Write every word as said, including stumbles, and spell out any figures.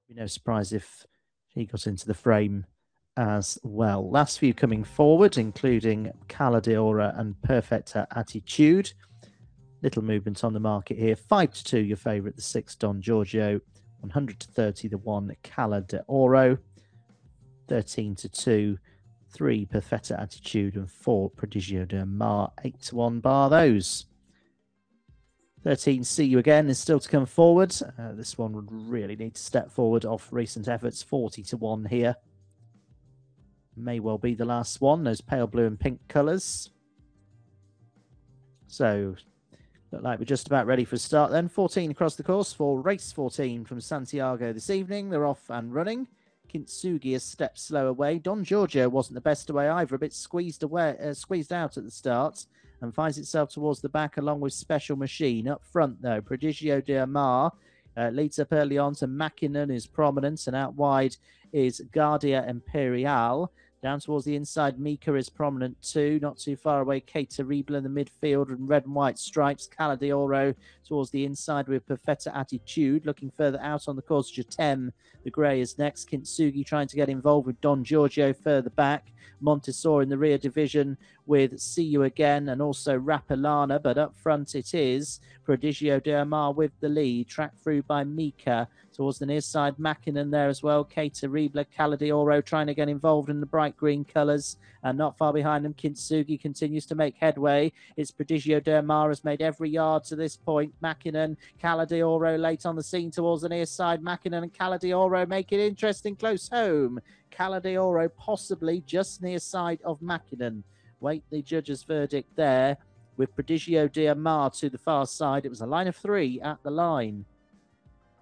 Be no surprise if he got into the frame as well. Last few coming forward, including Caladiora and Perfecta Attitude. Little movement on the market here. Five to two, your favourite, the six Don Giorgio. one hundred to thirty, the one Cala de Oro. thirteen to two, three Perfetta Attitude, and four Prodigio de Mar. eight to one bar those. thirteen, See You Again, is still to come forward. Uh, this one would really need to step forward off recent efforts. forty to one here. May well be the last one. Those pale blue and pink colours. So, look like we're just about ready for a start then. fourteen across the course for race fourteen from Santiago this evening. They're off and running. Kintsugi a step slow away. Don Giorgio wasn't the best away either. A bit squeezed away, uh, squeezed out at the start, and finds itself towards the back along with Special Machine. Up front, though, Prodigio de Amar uh, leads up early on to Mackinnon, is prominent, and out wide is Guardia Imperial. Down towards the inside, Mika is prominent too. Not too far away, Kate Terrible in the midfield and red and white stripes. Caladioro towards the inside with Perfetta Attitude. Looking further out on the course, Jatem, the grey, is next. Kintsugi trying to get involved with Don Giorgio further back. Montesor in the rear division with See You Again and also Rapalana. But up front it is Prodigio de Amar with the lead. Tracked through by Mika. Towards the near side, Mackinnon there as well. Kate Terrible, Caladioro trying to get involved in the bright green colours. And not far behind them, Kintsugi continues to make headway. It's Prodigio de Amar has made every yard to this point. Mackinnon, Caladioro late on the scene towards the near side. Mackinnon and Caladioro make it interesting close home. Caladioro possibly just near side of Mackinnon. Wait the judge's verdict there with Prodigio de Amar to the far side. It was a line of three at the line.